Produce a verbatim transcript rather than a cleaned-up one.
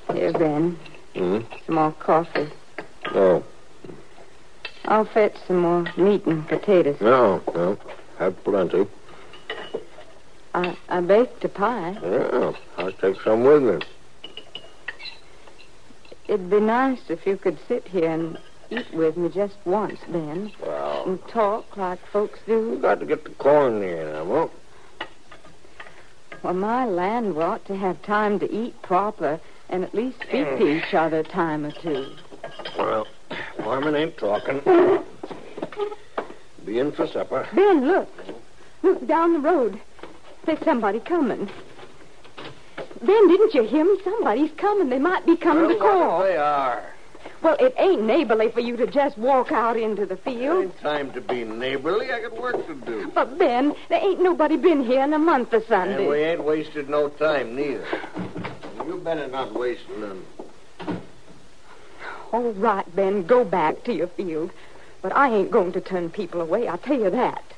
Here, Ben. Hmm? Some more coffee. No. I'll fetch some more meat and potatoes. No, no. Have plenty. I, I baked a pie. Yeah, I'll take some with me. It'd be nice if you could sit here and eat with me just once, Ben. Well, And talk like folks do. you got to get the corn there, Emma. Well, my land ought to have time to eat proper and at least speak to each other a time or two. Well, Foreman ain't talking. Be in for supper. Ben, look. Look down the road. There's somebody coming. Ben, didn't you hear me? Somebody's coming. They might be coming Well, to call. what if they are? Well, it ain't neighborly for you to just walk out into the field. Ain't time to be neighborly. I got work to do. But, Ben, there ain't nobody been here in a month of Sunday. And we ain't wasted no time, neither. You better not waste none. All right, Ben, go back to your field. But I ain't going to turn people away, I'll tell you that.